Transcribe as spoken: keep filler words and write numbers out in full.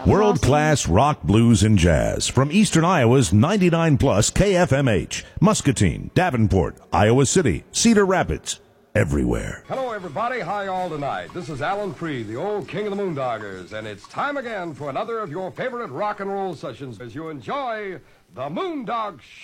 World-class rock, blues, and jazz from Eastern Iowa's ninety-nine plus K F M H, Muscatine, Davenport, Iowa City, Cedar Rapids, everywhere. Hello, everybody. Hi, all tonight. This is Alan Freed, the old king of the Moondoggers, and it's time again for another of your favorite rock and roll sessions as you enjoy the Moondog Show.